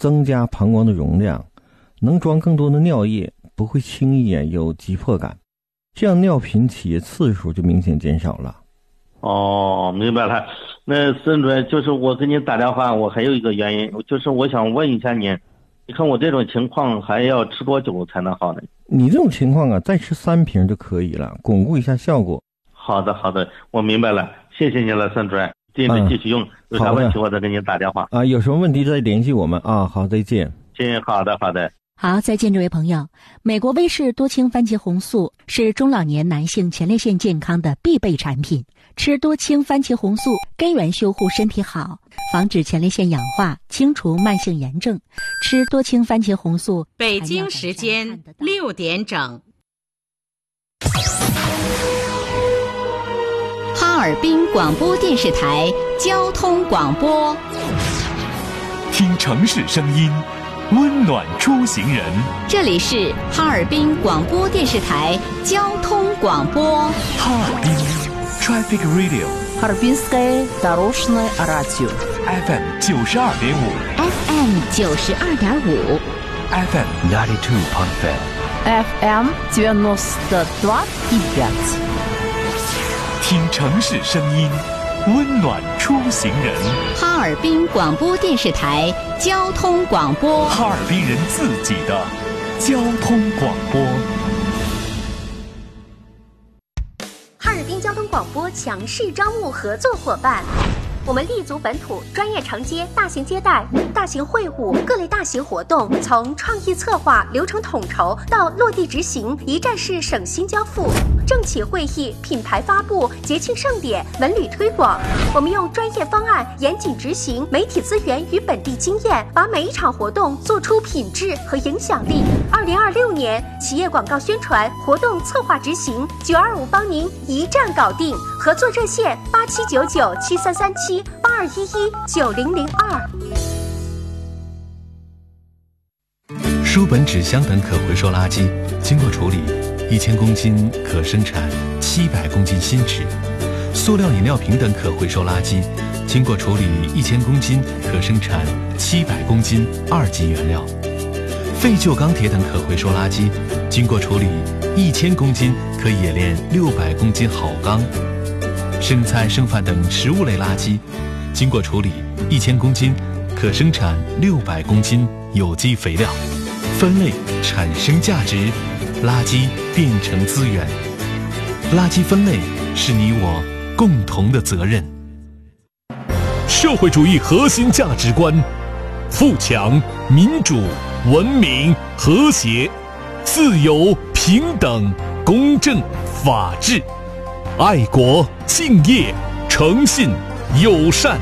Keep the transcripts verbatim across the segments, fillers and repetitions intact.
增加膀胱的容量，能装更多的尿液，不会轻易有急迫感，这样尿频起次数就明显减少了。 哦，明白了。那孙主任，就是我给您打电话，我还有一个原因，就是我想问一下您，你看我这种情况还要吃多久才能好呢？ 你这种情况啊，再吃三瓶就可以了，巩固一下效果。 好的，好的，我明白了，谢谢您了，孙主任。接着继续用，嗯、有啥问题我再给您打电话啊。有什么问题再联系我们啊。好，再见。 行，好的，好的。 好，再见，这位朋友。美国威氏多氢番茄红素是中老年男性前列腺健康的必备产品。吃多氢番茄红素根源修护身体好，防止前列腺氧化，清除慢性炎症。吃多氢番茄红素。 北京时间六点整。 哈尔滨广播电视台交通广播， 听城市声音，温暖出行人。 这里是哈尔滨广播电视台交通广播。 哈尔滨 Traffic Radio， Harbinskaya Doroshная Radio F M 九十二点五 F M 九十二点五 F M ninety two point five F M девяносто два и пять。 听城市声音，温暖出行人。 哈尔滨广播电视台交通广播， 哈尔滨人自己的交通广播。 哈尔滨交通广播强势招募合作伙伴。我们立足本土，专业承接大型接待、大型会晤、各类大型活动，从创意策划、流程统筹到落地执行，一站式省心交付。政企会议、品牌发布、节庆盛典、文旅推广，我们用专业方案严谨执行，媒体资源与本地经验，把每一场活动做出品质和影响力。二零二六年企业广告宣传活动策划执行，九二五帮您一站搞定。合作热线八七九九七三三七八二一一九零零二。 书本、纸箱等可回收垃圾经过处理，一千公斤可生产七百公斤新纸；塑料饮料瓶等可回收垃圾经过处理，一千公斤可生产七百公斤二级原料；废旧钢铁等可回收垃圾经过处理，一千公斤可冶炼六百公斤好钢；剩菜剩饭等食物类垃圾经过处理，一千公斤可生产六百公斤有机肥料。分类产生价值，垃圾变成资源。垃圾分类是你我共同的责任。 社会主义核心价值观：富强、民主、文明、和谐、自由、平等、公正、法治、爱国、敬业、诚信、友善。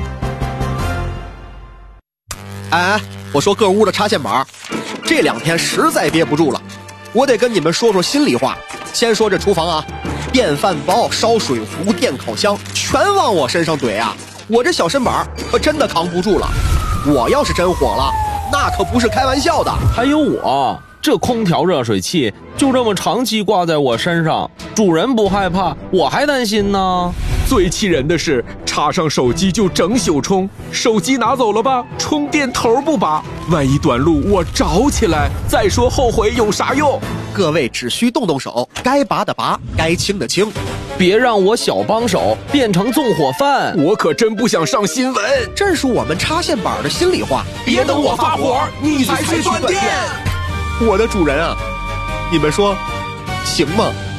哎，我说各屋的插线板，这两天实在憋不住了，我得跟你们说说心里话。先说这厨房啊，电饭煲、烧水壶、电烤箱全往我身上怼啊，我这小身板可真的扛不住了。我要是真火了，那可不是开玩笑的。 还有我这空调热水器就这么长期挂在我身上，主人不害怕，我还担心呢。 最气人的是，插上手机就整宿充，手机拿走了吧，充电头不拔，万一短路我着起来，再说后悔有啥用？ 各位只需动动手，该拔的拔，该清的清， 别让我小帮手变成纵火犯， 我可真不想上新闻。 这是我们插线板的心里话， 别等我发火，你才去断电。 我的主人啊，你们说行吗？